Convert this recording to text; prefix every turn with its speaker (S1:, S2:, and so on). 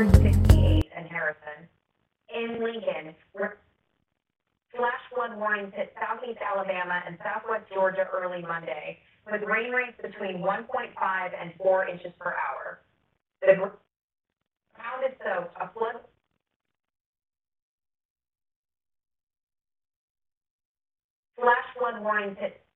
S1: 68 and Harrison. In Lincoln, flash flood warnings hit southeast Alabama and southwest Georgia early Monday, with rain rates between 1.5 and 4 inches per hour. The ground is soaked. A flood flash flood warnings hit